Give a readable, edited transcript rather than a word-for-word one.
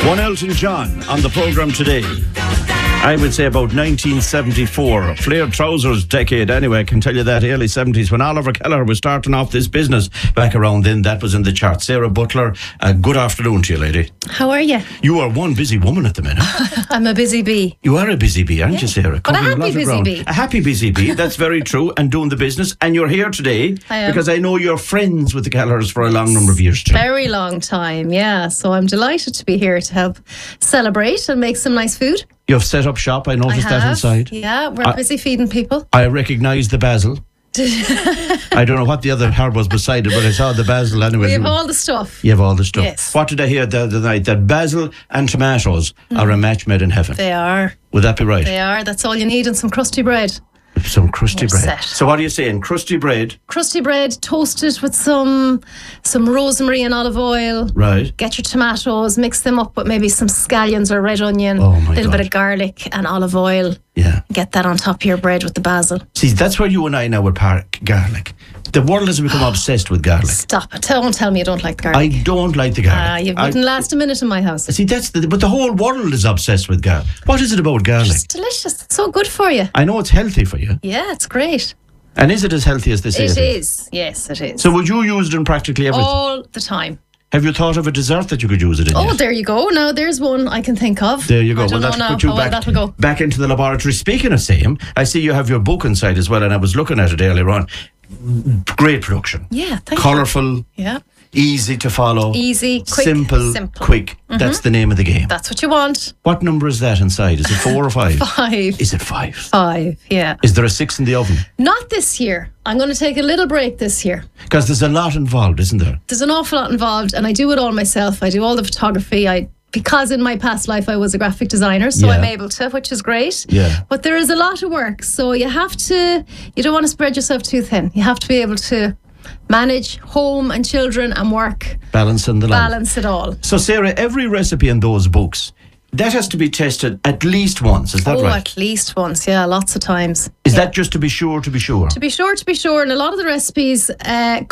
One Elton John on the programme today. I would say about 1974. Flared trousers decade anyway, I can tell you that. Early 70s, when Oliver Keller was starting off this business back around then, that was in the chart. Sarah Butler, good afternoon to you, lady. How are you? You are one busy woman at the minute. I'm a busy bee. You are a busy bee, aren't you, Sarah? But a Covering happy lot of busy ground. bee. A happy busy bee, that's very true, and doing the business. And you're here today I am. because I know you're friends with the Kellers for a long number of years too. Very long time, yeah. So I'm delighted to be here to help celebrate and make some nice food. You've set up shop, I noticed that inside. Yeah, we're busy feeding people. I recognise the basil. I don't know what the other herb was beside it, but I saw the basil anyway. We have all the stuff. You have all the stuff. Yes. What did I hear the other night? That basil and tomatoes are a match made in heaven. They are. Would that be right? They are. That's all you need, and some crusty bread. Some crusty We're bread. set. So what are you saying? Crusty bread, Crusty bread, toasted with some rosemary and olive oil. right? Get your tomatoes, mix them up with maybe some scallions or red onion, Oh, my a little God. bit of garlic and olive oil. Yeah. Get that on top of your bread with the basil. See, that's where you and I now would park garlic. The world has become obsessed with garlic. Stop it. Don't tell me you don't like I garlic. don't like the garlic. You wouldn't last a minute in my house. See, but the whole world is obsessed with garlic. What is it about garlic? It's delicious. It's so good for you. I know it's healthy for you. Yeah, it's great. And is it as healthy as they say It is. Yes, it is. So would you use it in practically everything? All the time. Have you thought of a dessert that you could use it in? Oh, yet? there you go. Now, there's one I can think of. There you go. I don't know that'll now put you how well back, that'll go. back into the laboratory. Speaking of same, I see you have your book inside as well, and I was looking at it earlier on. Great production. Yeah, thank you. Colourful, Yeah. easy to follow. Easy, quick, simple. Quick. That's the name of the game. That's what you want. What number is that inside? Is it 4 or 5? 5. Is it 5? 5, yeah. Is there a 6 in the oven? Not this year. I'm going to take a little break this year. Because there's a lot involved, isn't there? There's an awful lot involved, and I do it all myself. I do all the photography. Because in my past life I was a graphic designer, so Yeah. I'm able to, which is great. Yeah. But there is a lot of work, so you don't want to spread yourself too thin. You have to be able to manage home and children and work, Balancing the line. balance it all. So, Sarah, every recipe in those books, that has to be tested at least once. Is that right? At least once, yeah, lots of times. Is that just to be sure? To be sure, and a lot of the recipes